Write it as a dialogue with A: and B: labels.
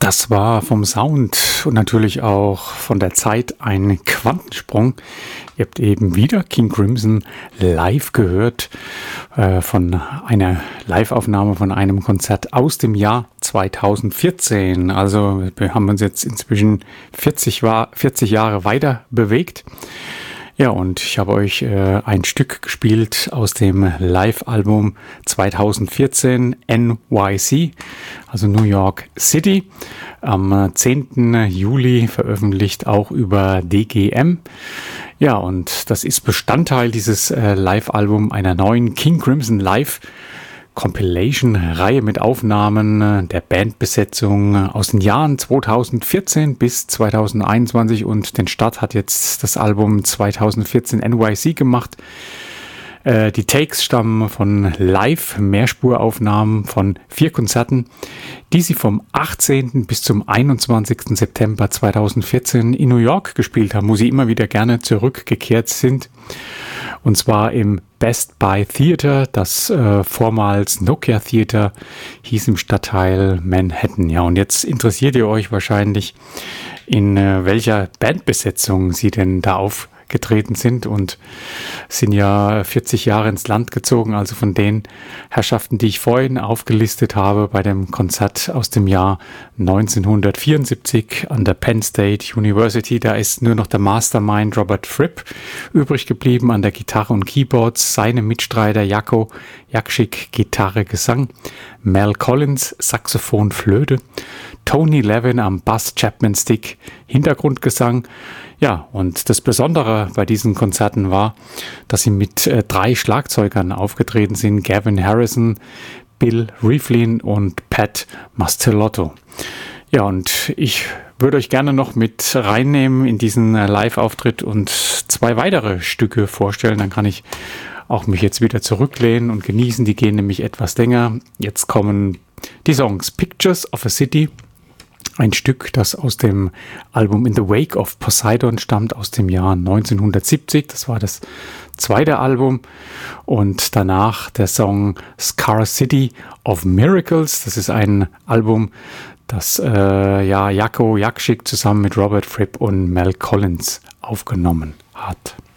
A: Das war vom Sound und natürlich auch von der Zeit ein Quantensprung. Ihr habt eben wieder King Crimson live gehört, von einer Liveaufnahme von einem Konzert aus dem Jahr 2014. Also wir haben uns jetzt inzwischen 40 Jahre weiter bewegt. Ja, und ich habe euch ein Stück gespielt aus dem Live-Album 2014 NYC, also New York City, am 10. Juli veröffentlicht, auch über DGM. Ja, und das ist Bestandteil dieses Live-Album einer neuen King Crimson Live Compilation-Reihe mit Aufnahmen der Bandbesetzung aus den Jahren 2014 bis 2021, und den Start hat jetzt das Album 2014 NYC gemacht. Die Takes stammen von Live-Mehrspuraufnahmen von 4 Konzerten, die sie vom 18. bis zum 21. September 2014 in New York gespielt haben, wo sie immer wieder gerne zurückgekehrt sind. Und zwar im Best Buy Theater, das vormals Nokia Theater hieß, im Stadtteil Manhattan. Ja, und jetzt interessiert ihr euch wahrscheinlich, in welcher Bandbesetzung sie denn da aufgetreten sind, und sind ja 40 Jahre ins Land gezogen, also von den Herrschaften, die ich vorhin aufgelistet habe bei dem Konzert aus dem Jahr 1974 an der Penn State University. Da ist nur noch der Mastermind Robert Fripp übrig geblieben an der Gitarre und Keyboards, seine Mitstreiter Jaco Jakschik Gitarre, Gesang, Mel Collins Saxophon, Flöte, Tony Levin am Bass, Chapman Stick, Hintergrundgesang. Ja, und das Besondere bei diesen Konzerten war, dass sie mit 3 Schlagzeugern aufgetreten sind: Gavin Harrison, Bill Rieflin und Pat Mastelotto. Ja, und ich würde euch gerne noch mit reinnehmen in diesen Live-Auftritt und 2 weitere Stücke vorstellen. Dann kann ich auch mich jetzt wieder zurücklehnen und genießen. Die gehen nämlich etwas länger. Jetzt kommen die Songs Pictures of a City, ein Stück, das aus dem Album In the Wake of Poseidon stammt, aus dem Jahr 1970. Das war das 2. Album. Und danach der Song Scar City of Miracles. Das ist ein Album, das Jaco Jakschik zusammen mit Robert Fripp und Mel Collins aufgenommen hat.